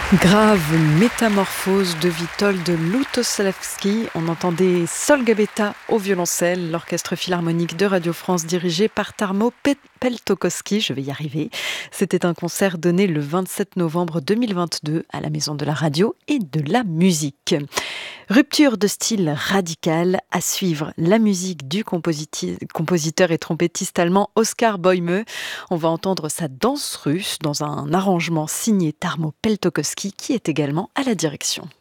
Grave métamorphose de Witold Lutosławski. On entendait Sol Gabetta au violoncelle, l'orchestre philharmonique de Radio France dirigé par Tarmo Peltokoski. Je vais y arriver. C'était un concert donné le 27 novembre 2022 à la Maison de la Radio et de la Musique. Rupture de style radical, à suivre la musique du compositeur et trompettiste allemand Oskar Bäume. On va entendre sa danse russe dans un arrangement signé Tarmo Peltokoski qui est également à la direction.